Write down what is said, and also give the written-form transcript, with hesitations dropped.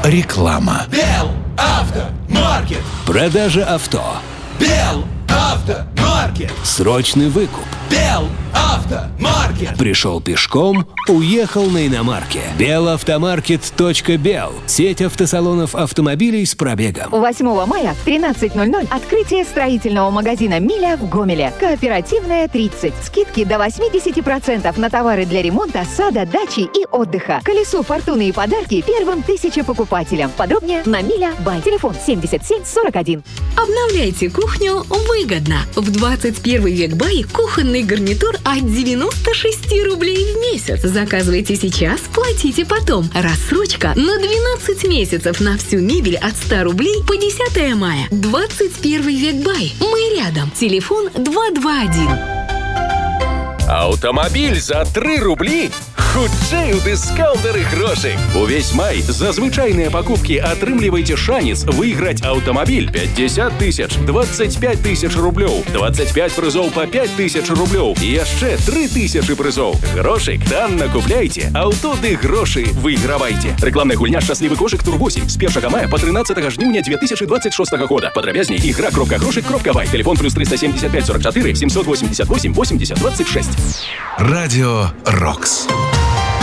Реклама. Белавтомаркет. Продажа авто. Белавтомаркет. Срочный выкуп. Белавтомаркет. Пришел пешком, уехал на иномарке. Белавтомаркет.бел. Сеть автосалонов автомобилей с пробегом. 8 мая в 13:00 открытие строительного магазина «Миля» в Гомеле. Кооперативная 30. Скидки до 80% на товары для ремонта, сада, дачи и отдыха. Колесо фортуны и подарки первым 1000 покупателям. Подробнее на «Миля Бай». Телефон 7741. Обновляйте кухню выгодно. В 21 век Бай кухонный гарнитур от 96 рублей в месяц. Заказывайте сейчас, платите потом. Рассрочка на 12 месяцев на всю мебель от 100 рублей по 10 мая. 21 век Бай. Мы рядом. Телефон 221. Автомобіль за 3 рублі? Хутчэй у дыскаўнтары грошай. Увесь май за звычайныя пакупкі атрымлівайце шанец выйграць аўтамабіль 50 тысяч, 25 тысяч рублёў, 25 прызоў по 5 тысяч рублёў і яшчэ 3000 прызоў. Грошик танна купляйте, аўто ды грошы выйгравайце. Рэкламная гульня «Шчаслівы кошык Тур 8» з 1 мая по 13 жніўня 2026 года. Падрабязней игра.грошик.бай. Телефон плюс 375 44 788 80 26. Радио «Рокс».